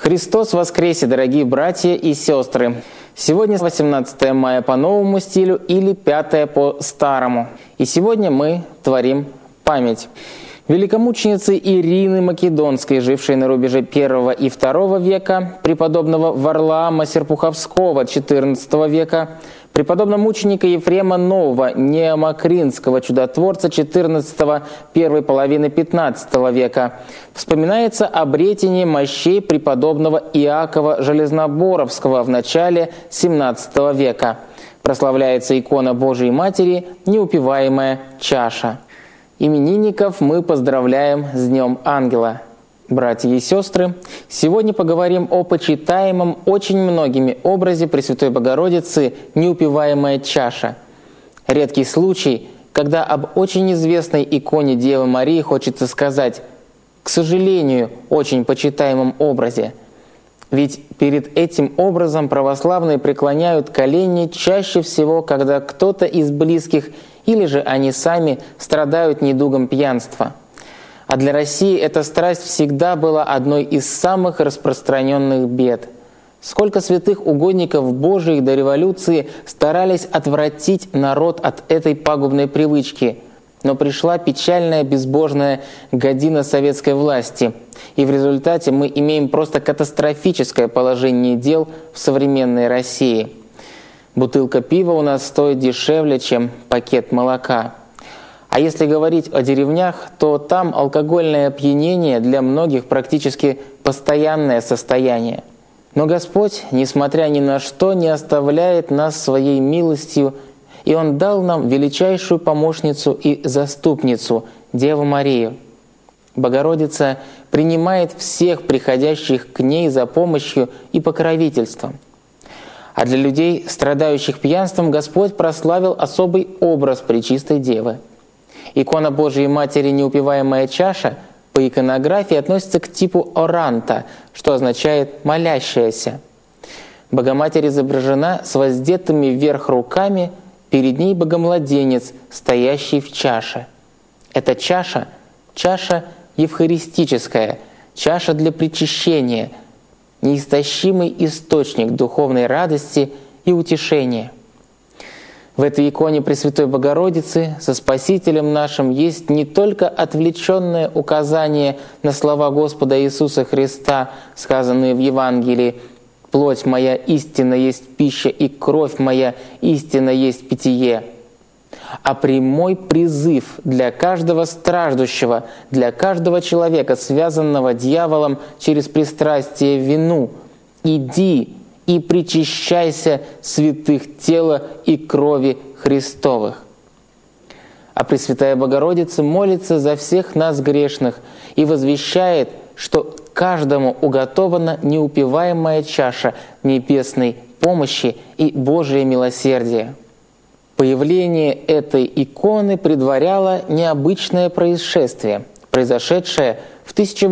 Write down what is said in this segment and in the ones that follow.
Христос воскресе, дорогие братья и сестры! Сегодня 18 мая по новому стилю или 5 по старому. И сегодня мы творим память великомученицы Ирины Македонской, жившей на рубеже I и II века, преподобного Варлаама Серпуховского XIV века, преподобного мученика Ефрема Нового, неомакринского чудотворца XIV первой половины XV века. Вспоминается обретение мощей преподобного Иакова Железноборовского в начале XVII века. Прославляется икона Божией Матери «Неупиваемая чаша». Именинников мы поздравляем с Днем Ангела. Братья и сестры, сегодня поговорим о почитаемом очень многими образе Пресвятой Богородицы «Неупиваемая чаша». Редкий случай, когда об очень известной иконе Девы Марии хочется сказать «к сожалению, очень почитаемом образе». Ведь перед этим образом православные преклоняют колени чаще всего, когда кто-то из близких или же они сами страдают недугом пьянства. А для России эта страсть всегда была одной из самых распространенных бед. Сколько святых угодников Божиих до революции старались отвратить народ от этой пагубной привычки. Но пришла печальная безбожная година советской власти, и в результате мы имеем просто катастрофическое положение дел в современной России. Бутылка пива у нас стоит дешевле, чем пакет молока. А если говорить о деревнях, то там алкогольное опьянение для многих практически постоянное состояние. Но Господь, несмотря ни на что, не оставляет нас своей милостью, и Он дал нам величайшую помощницу и заступницу, Деву Марию. Богородица принимает всех приходящих к ней за помощью и покровительством. А для людей, страдающих пьянством, Господь прославил особый образ Пречистой Девы. Икона Божией Матери «Неупиваемая чаша» по иконографии относится к типу оранта, что означает «молящаяся». Богоматерь изображена с воздетыми вверх руками, перед ней Богомладенец, стоящий в чаше. Эта чаша — чаша евхаристическая, чаша для причащения, неистощимый источник духовной радости и утешения. В этой иконе Пресвятой Богородицы со Спасителем нашим есть не только отвлеченное указание на слова Господа Иисуса Христа, сказанные в Евангелии: «Плоть моя истинно есть пища, и кровь моя истинно есть питье», а прямой призыв для каждого страждущего, для каждого человека, связанного дьяволом через пристрастие вину: «Иди и причащайся святых тела и крови Христовых». А Пресвятая Богородица молится за всех нас грешных и возвещает, что каждому уготована неупиваемая чаша небесной помощи и Божие милосердие. Появление этой иконы предваряло необычное происшествие, произошедшее в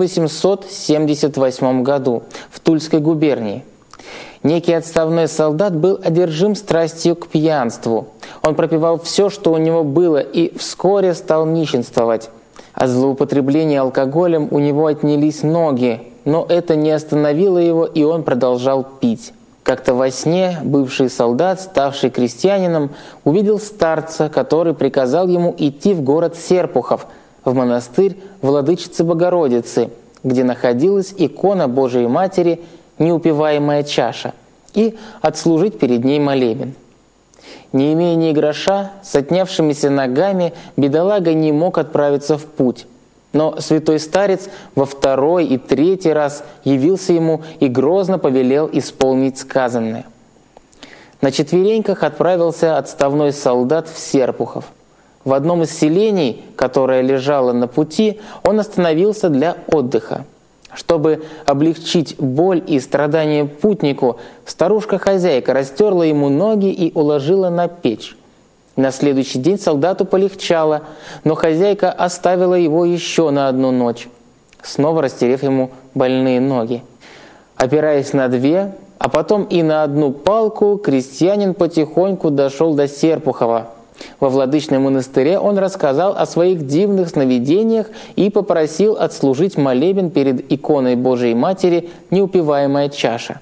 1878 году в Тульской губернии. Некий отставной солдат был одержим страстью к пьянству. Он пропивал все, что у него было, и вскоре стал нищенствовать. От злоупотребления алкоголем у него отнялись ноги, но это не остановило его, и он продолжал пить. Как-то во сне бывший солдат, ставший крестьянином, увидел старца, который приказал ему идти в город Серпухов, в монастырь Владычицы Богородицы, где находилась икона Божией Матери «Неупиваемая чаша», и отслужить перед ней молебен. Не имея ни гроша, с отнявшимися ногами, бедолага не мог отправиться в путь. Но святой старец во второй и третий раз явился ему и грозно повелел исполнить сказанное. На четвереньках отправился отставной солдат в Серпухов. В одном из селений, которое лежало на пути, он остановился для отдыха. Чтобы облегчить боль и страдания путнику, старушка-хозяйка растерла ему ноги и уложила на печь. На следующий день солдату полегчало, но хозяйка оставила его еще на одну ночь, снова растерев ему больные ноги. Опираясь на две, а потом и на одну палку, крестьянин потихоньку дошел до Серпухова, Во Владычном монастыре он рассказал о своих дивных сновидениях и попросил отслужить молебен перед иконой Божией Матери «Неупиваемая чаша».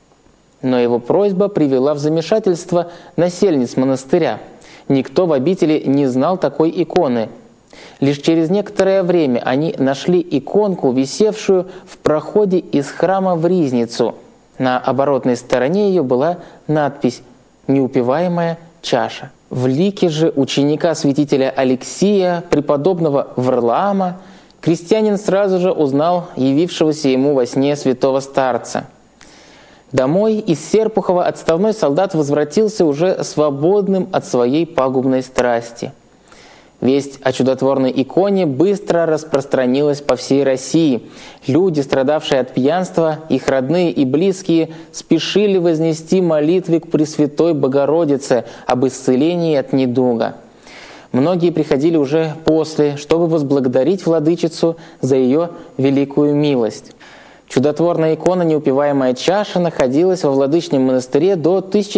Но его просьба привела в замешательство насельниц монастыря. Никто в обители не знал такой иконы. Лишь через некоторое время они нашли иконку, висевшую в проходе из храма в ризницу. На оборотной стороне ее была надпись «Неупиваемая чаша». В лике же ученика святителя Алексия, преподобного Варлаама, крестьянин сразу же узнал явившегося ему во сне святого старца. Домой из Серпухова отставной солдат возвратился уже свободным от своей пагубной страсти. Весть о чудотворной иконе быстро распространилась по всей России. Люди, страдавшие от пьянства, их родные и близкие, спешили вознести молитвы к Пресвятой Богородице об исцелении от недуга. Многие приходили уже после, чтобы возблагодарить Владычицу за ее великую милость. Чудотворная икона «Неупиваемая чаша» находилась во Владычном монастыре до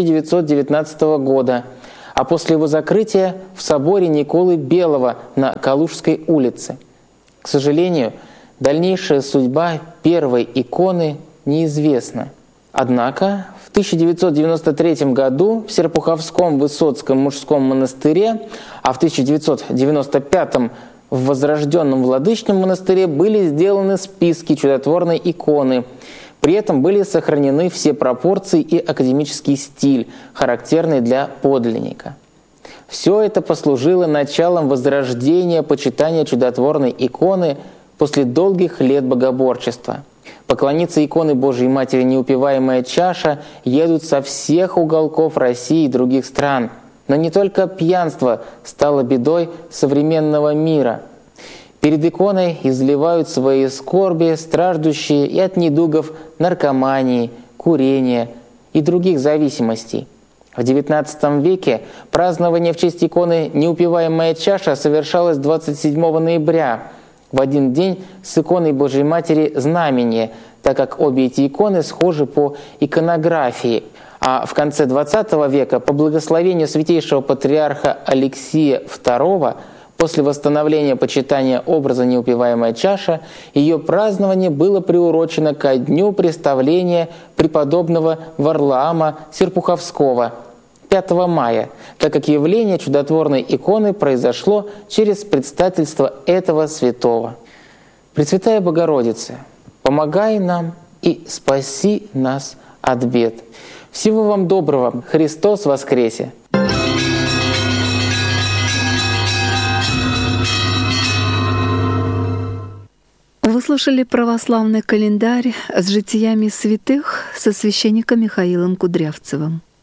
1919 года, а после его закрытия в соборе Николы Белого на Калужской улице. К сожалению, дальнейшая судьба первой иконы неизвестна. Однако в 1993 году в Серпуховском Высоцком мужском монастыре, а в 1995 в Возрожденном Владычном монастыре были сделаны списки чудотворной иконы. При этом были сохранены все пропорции и академический стиль, характерный для подлинника. Все это послужило началом возрождения почитания чудотворной иконы после долгих лет богоборчества. Поклониться иконы Божией Матери «Неупиваемая чаша» едут со всех уголков России и других стран. Но не только пьянство стало бедой современного мира. Перед иконой изливают свои скорби страждущие и от недугов наркомании, курения и других зависимостей. В XIX веке празднование в честь иконы «Неупиваемая чаша» совершалось 27 ноября, в один день с иконой Божией Матери Знамения, так как обе эти иконы схожи по иконографии. А в конце XX века по благословению святейшего патриарха Алексия II после восстановления почитания образа «Неупиваемая чаша» ее празднование было приурочено ко дню представления преподобного Варлаама Серпуховского 5 мая, так как явление чудотворной иконы произошло через предстательство этого святого. Пресвятая Богородица, помогай нам и спаси нас от бед. Всего вам доброго! Христос воскресе! Вы слушали православный календарь с житиями святых со священником Михаилом Кудрявцевым.